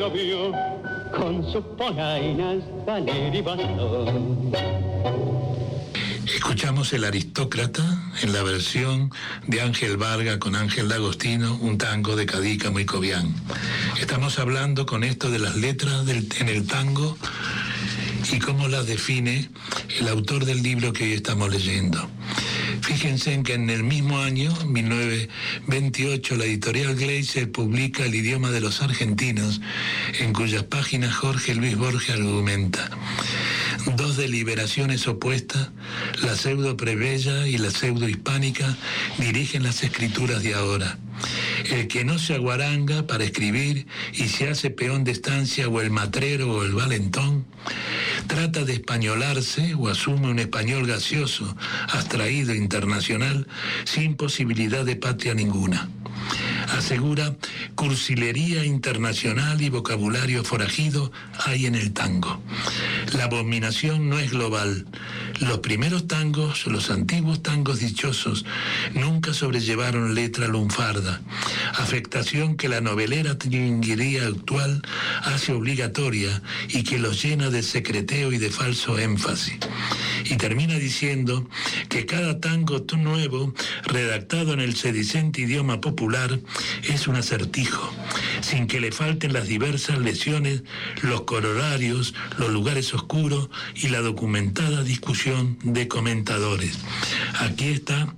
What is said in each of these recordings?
lo vio con sus polainas, taler y bastón. Escuchamos El Aristócrata en la versión de Ángel Varga con Ángel D'Agostino, un tango de Cadícamo y Cobián. Estamos hablando con esto de las letras en el tango y cómo las define el autor del libro que hoy estamos leyendo. Fíjense en que en el mismo año, 1928, la editorial Gleiser publica El idioma de los argentinos, en cuyas páginas Jorge Luis Borges argumenta: dos deliberaciones opuestas, la pseudo-plebeya y la pseudo-hispánica, dirigen las escrituras de ahora. El que no se aguaranga para escribir y se hace peón de estancia o el matrero o el valentón, trata de españolarse o asume un español gaseoso, abstraído, internacional, sin posibilidad de patria ninguna. Asegura, cursilería internacional y vocabulario forajido hay en el tango. La abominación no es global. Los primeros tangos, los antiguos tangos dichosos, nunca sobrellevaron letra lunfarda, afectación que la novelera tinguería actual hace obligatoria y que los llena de secreteo y de falso énfasis. Y termina diciendo que cada tango nuevo, redactado en el sedicente idioma popular, es un acertijo, sin que le falten las diversas lesiones, los corolarios, los lugares oscuros y la documentada discusión de comentadores. Aquí está,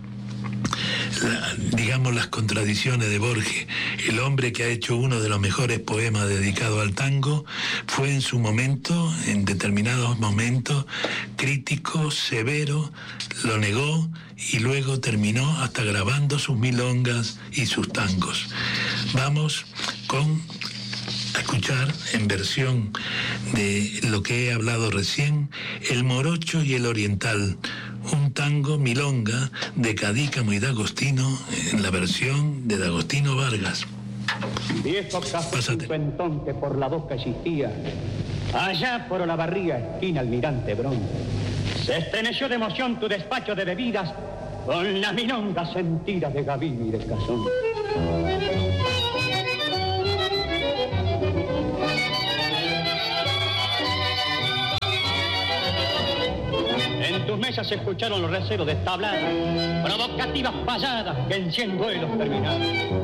digamos, las contradicciones de Borges. El hombre que ha hecho uno de los mejores poemas dedicados al tango fue en su momento, en determinados momentos, crítico, severo, lo negó y luego terminó hasta grabando sus milongas y sus tangos. Vamos a escuchar en versión de lo que he hablado recién, El Morocho y el Oriental, un tango milonga de Cadícamo y D'Agostino en la versión de D'Agostino Vargas. Viejo caso cincuentón que por la boca existía, allá por Olavarría, esquina Almirante Brón, se estremeció de emoción tu despacho de bebidas con la milonga sentida de Gavino y de Cazón. En tus mesas se escucharon los recelos de tablar, provocativas payadas que en 100 vuelos terminaron.